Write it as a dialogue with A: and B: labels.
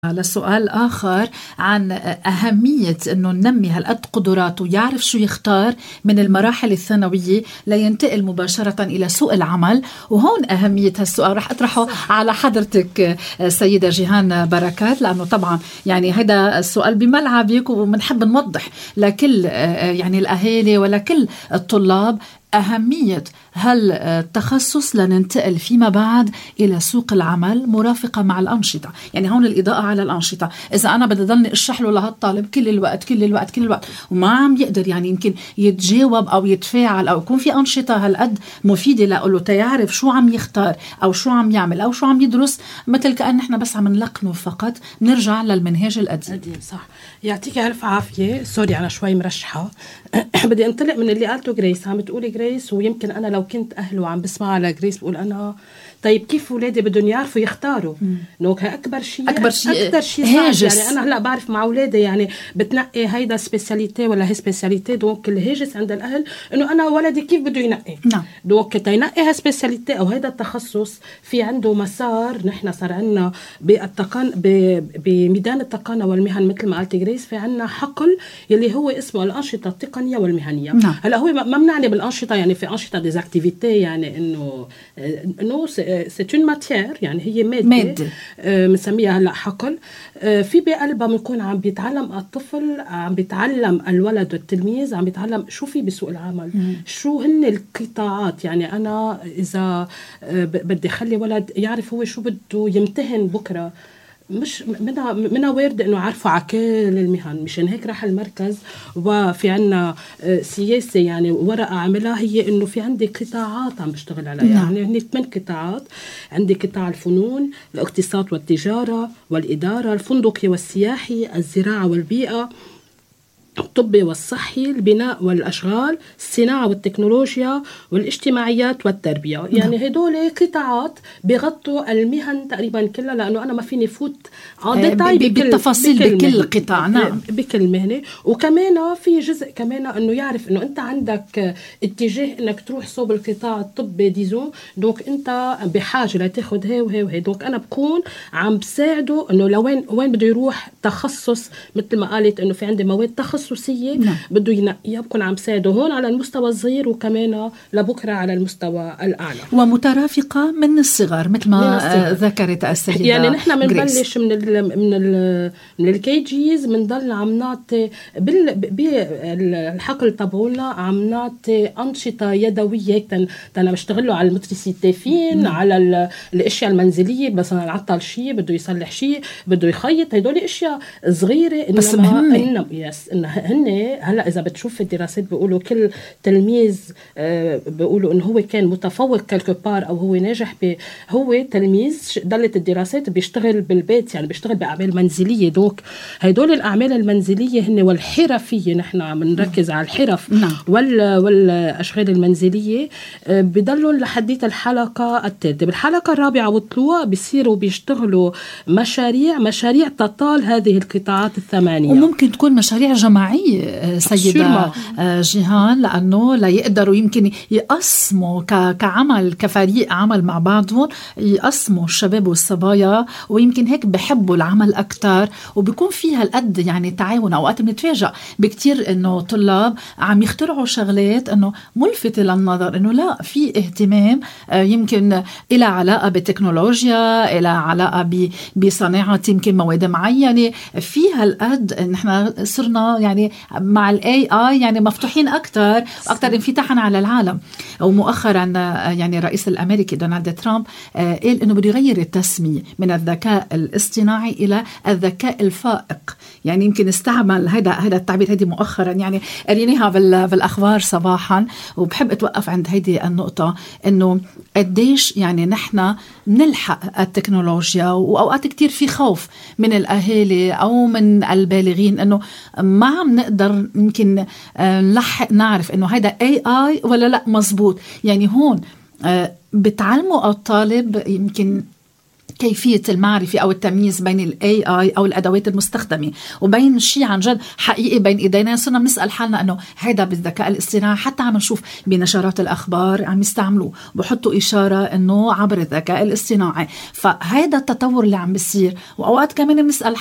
A: على سؤال آخر عن أهمية أنه ننمي هالقد قدراته ويعرف شو يختار من المراحل الثانوية لينتقل مباشرة إلى سوق العمل. وهون أهمية هالسؤال رح أطرحه على حضرتك سيدة جيهان بركات، لأنه طبعا يعني هذا السؤال بملعبك ومنحب نوضح لكل يعني الأهالي ولكل الطلاب أهمية هالتخصص لننتقل فيما بعد إلى سوق العمل مرافقة مع الأنشطة. يعني هون الإضاءة على الأنشطة، إذا أنا بدي ضلني أشرح له لهالطالب كل الوقت وما عم يقدر يعني يمكن يتجاوب أو يتفاعل أو يكون في أنشطة هالقد مفيدة لأقوله تيعرف شو عم يختار أو شو عم يعمل أو شو عم يدرس، مثل كأن نحن بس عم نلقنه فقط، نرجع للمنهاج القديم.
B: صح. يعطيك ألف عافية. سوري أنا شوي مرشحة. بدي انطلق من اللي قالته جريس. عم بتقولي جريس، ويمكن أنا لو كنت أهله عم بسمع على جريس بقول أنا طيب كيف ولادي بدهم يعرفوا يختاروا؟ نوك أكبر شيء هاجس. يعني أنا هلأ بعرف مع أولادي يعني بتنقي هيدا سبيسياليتي ولا هي سبيسياليتي، دونك الهاجس عند الأهل إنه أنا ولدي كيف بده ينقي. دونك تينقي ها سبيسياليتي أو هيدا التخصص في عنده مسار. نحن صار عنا بميدان التقنية والمهن مثل ما قالت جريس، في عنا حقل يلي هو اسمه الأنشطة التقنية والمهنية. هلا هو ما بنعني بالأنشطة يعني في أنشطة ديزاكتيفيتي، يعني إنه c'est une matière، يعني هي مادة مسميها هلا حقل. في بقلبها بنكون عم بيتعلم الطفل، عم بيتعلم الولد والتلميذ، عم بيتعلم شو في بسوق العمل، شو هن القطاعات. يعني أنا إذا بدي خلي ولد يعرف هو شو بده يمتهن بكرة، مش منها وارد انه عارفه على كل المهن. مشان هيك راح المركز وفي عنا سياسه يعني ورقه عاملها، هي انه في عندي قطاعات عم بشتغل عليها. يعني هني 8 قطاعات. عندي قطاع الفنون، الاقتصاد والتجاره والاداره، الفندقي والسياحي، الزراعه والبيئه، الطبي والصحي، البناء والأشغال، الصناعة والتكنولوجيا، والاجتماعيات والتربية. يعني هدول قطاعات بيغطوا المهن تقريبا كلها، لأنه أنا ما فيني فوت
A: بالتفاصيل بكل قطاع.
B: بكل مهنة. وكمان في جزء كمان أنه يعرف أنه أنت عندك اتجاه أنك تروح صوب القطاع الطبي ديزون، دوك أنت بحاجة لتاخد هي وهي وهي. دوك أنا بكون عم بساعده أنه لوين بده يروح تخصص، مثل ما قالت أنه في عندي مواد تخصصية بده ينقيها، بكون عم ساعده هون على المستوى الصغير وكمان لبكرة على المستوى الأعلى،
A: ومترافقة من الصغر مثل ما ذكرت السيدة.
B: يعني نحن منبلش من الكي جيز، منضل عم نعطي بالحقل تبعولنا عم نعطي أنشطة يدوية. هيك أنا بشتغله على المترسيتافين، على الأشياء المنزلية، بس أنا نعطل شيء بده يصلح شيء بده يخيط، هدول أشياء صغيرة
A: بس مهمة.
B: إنها هن هلا إذا بتشوف الدراسات بيقولوا كل تلميذ بيقولوا إنه هو كان متفوق كالكبار أو هو ناجح هو تلميذ دلت الدراسات بيشتغل بالبيت، يعني بيشتغل بأعمال منزلية. دوك هيدول الأعمال المنزلية هن والحرفية، نحن عم نركز على الحرف والأشغال المنزلية. بضلوا لحديت الحلقة الثالثة. بالحلقة الرابعة والطلوع بيصيروا بيشتغلوا مشاريع تطال هذه القطاعات الثمانية،
A: وممكن تكون مشاريع جماعية سيدة جيهان، لأنه لا يقدروا يمكن يقسموا كعمل كفريق عمل مع بعضهم، يقسموا الشباب والصبايا، ويمكن هيك بحبوا العمل أكتر وبيكون فيها القد يعني تعاون. أوقات بنتفاجأ بكتير إنه طلاب عم يخترعوا شغلات إنه ملفتة للنظر، إنه لا في اهتمام يمكن إلى علاقة بالتكنولوجيا، إلى علاقة بصناعة يمكن مواد معينة. فيها القد نحن صرنا يعني مع الاي اي يعني مفتوحين اكثر انفتاحا على العالم. ومؤخرا يعني الرئيس الامريكي دونالد ترامب قال انه بده يغير التسميه من الذكاء الاصطناعي الى الذكاء الفائق. يعني يمكن استعمل هذا التعبير هذه مؤخرا، يعني قريناها بالاخبار صباحا. وبحب اتوقف عند هذه النقطه، انه قديش يعني نحن نلحق التكنولوجيا، واوقات كتير في خوف من الاهالي او من البالغين انه ما عم نقدر يمكن نلحق نعرف انه هيدا AI ولا لا مزبوط. يعني هون بتعلموا الطالب يمكن كيفية المعرفة أو التمييز بين ال AI أو الأدوات المستخدمة وبين شيء عن جد حقيقي بين إيدينا. صرنا بنسأل حالنا أنه هيدا بالذكاء الاصطناعي. حتى عم نشوف بنشرات الأخبار عم يستعملوا بحطوا إشارة أنه عبر الذكاء الاصطناعي. فهيدا التطور اللي عم بيصير. وأوقات كمان بنسأل